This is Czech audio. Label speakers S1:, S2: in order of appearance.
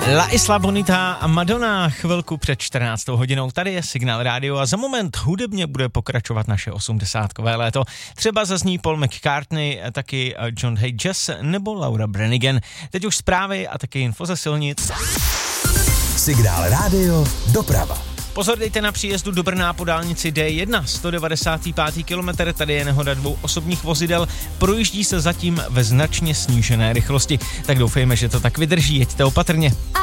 S1: La Isla Bonita a Madonna chvilku před 14. hodinou. Tady je Signál rádio a za moment hudebně bude pokračovat naše 80kové léto. Třeba zazní Paul McCartney, taky John Hayes nebo Laura Branigan. Teď už zprávy a taky info ze silnic.
S2: Signál rádio, doprava.
S1: Pozor, dejte na příjezdu do Brna po dálnici D1, 195. kilometr, tady je nehoda 2 osobních vozidel, projíždí se zatím ve značně snížené rychlosti, tak doufejme, že to tak vydrží, jeďte opatrně.